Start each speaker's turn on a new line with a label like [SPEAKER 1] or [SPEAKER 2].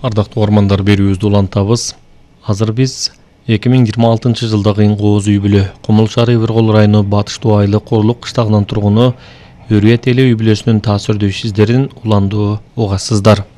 [SPEAKER 1] Ардактуу ормандар берүүбүздү улантабыз. Азыр биз 2026 жылда кыйын кооз үй бүлө Кумул шаары Ыбыркол району Батыш Туайlı Курлук кыштагынын тургуну Өрүет эле үй бүлөсүнүн таасирдүү издерин уландуу угасыздар.